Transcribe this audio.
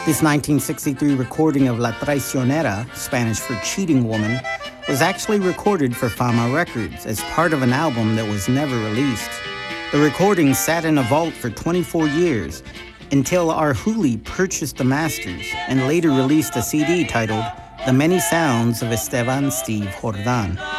His 1963 recording of La Traicionera, Spanish for Cheating Woman, was actually recorded for Fama Records as part of an album that was never released. The recording sat in a vault for 24 years until Arhuli purchased the masters and later released a CD titled The Many Sounds of Esteban Steve Jordan.